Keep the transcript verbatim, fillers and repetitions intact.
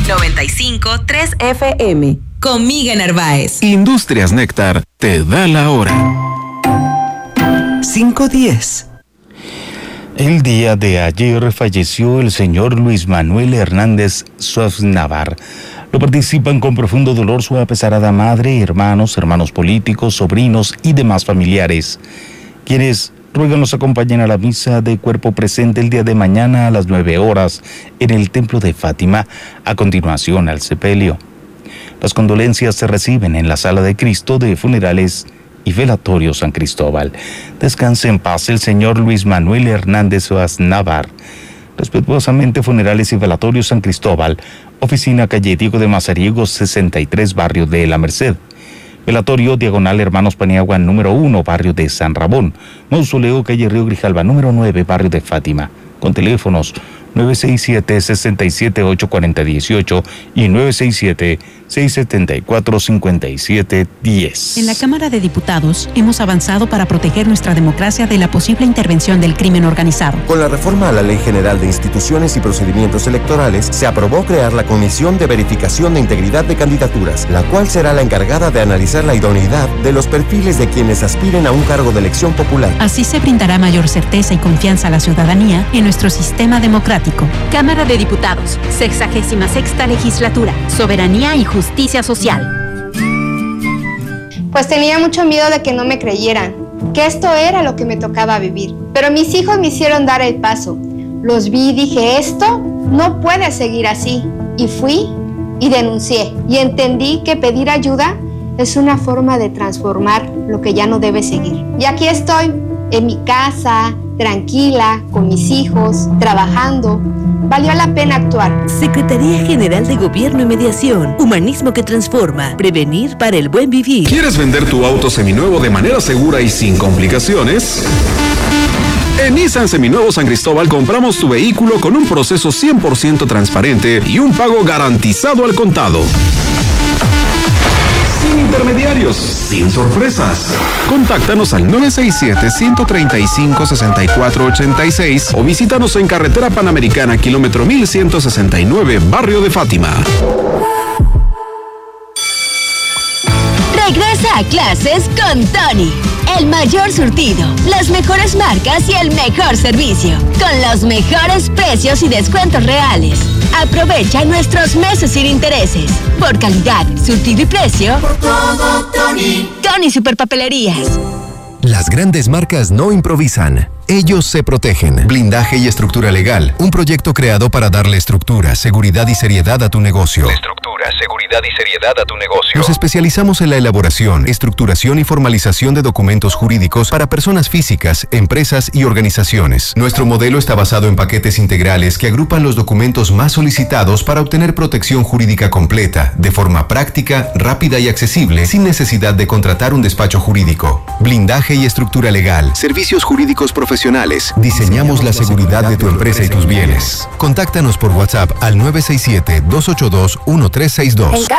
noventa y cinco punto tres F M. Con Miguel Narváez. Industrias Néctar te da la hora. cinco diez. El día de ayer falleció el señor Luis Manuel Hernández Suaznavar. Lo participan con profundo dolor su apesarada madre, hermanos, hermanos políticos, sobrinos y demás familiares, quienes ruegan nos acompañen a la misa de cuerpo presente el día de mañana a las nueve horas en el Templo de Fátima, a continuación al sepelio. Las condolencias se reciben en la Sala de Cristo de Funerales y Velatorio San Cristóbal. Descanse en paz el señor Luis Manuel Hernández Suaznavar. Respetuosamente, Funerales y Velatorio San Cristóbal, oficina calle Diego de Mazariegos sesenta y tres, barrio de La Merced. Velatorio diagonal Hermanos Paniagua número uno, barrio de San Ramón. Mausoleo calle Río Grijalva número nueve, barrio de Fátima. Con teléfonos nueve seis siete, seis siete ocho, cuatro cero uno ocho y nueve seis siete, seis siete cuatro, cinco siete uno cero. En la Cámara de Diputados hemos avanzado para proteger nuestra democracia de la posible intervención del crimen organizado. Con la reforma a la Ley General de Instituciones y Procedimientos Electorales, se aprobó crear la Comisión de Verificación de Integridad de Candidaturas, la cual será la encargada de analizar la idoneidad de los perfiles de quienes aspiren a un cargo de elección popular. Así se brindará mayor certeza y confianza a la ciudadanía en nuestro sistema democrático. Cámara de Diputados, sexagésima sexta legislatura, soberanía y justicia social. Pues tenía mucho miedo de que no me creyeran, que esto era lo que me tocaba vivir. Pero mis hijos me hicieron dar el paso. Los vi y dije, esto no puede seguir así. Y fui y denuncié. Y entendí que pedir ayuda es una forma de transformar lo que ya no debe seguir. Y aquí estoy, en mi casa, tranquila, con mis hijos, trabajando. Valió la pena actuar. Secretaría General de Gobierno y Mediación. Humanismo que transforma. Prevenir para el buen vivir. ¿Quieres vender tu auto seminuevo de manera segura y sin complicaciones? En Nissan Seminuevo San Cristóbal compramos tu vehículo con un proceso cien por ciento transparente y un pago garantizado al contado. Sin intermediarios, sin sorpresas. Contáctanos al nueve seis siete, uno tres cinco, seis cuatro ocho seis o visítanos en Carretera Panamericana, kilómetro mil ciento sesenta y nueve, barrio de Fátima. Regresa a clases con Tony. El mayor surtido, las mejores marcas y el mejor servicio. Con los mejores precios y descuentos reales. Aprovecha nuestros meses sin intereses. Por calidad, surtido y precio. Por todo, Tony. Tony Superpapelerías. Las grandes marcas no improvisan. Ellos se protegen. Blindaje y estructura legal. Un proyecto creado para darle estructura, seguridad y seriedad a tu negocio. Estructura, seguridad y seriedad a tu negocio. Nos especializamos en la elaboración, estructuración y formalización de documentos jurídicos para personas físicas, empresas y organizaciones. Nuestro modelo está basado en paquetes integrales que agrupan los documentos más solicitados para obtener protección jurídica completa, de forma práctica, rápida y accesible, sin necesidad de contratar un despacho jurídico. Blindaje y estructura legal. Servicios jurídicos profesionales. Diseñamos la seguridad de tu empresa y tus bienes. Contáctanos por WhatsApp al nueve seis siete, dos ocho dos, uno tres seis dos.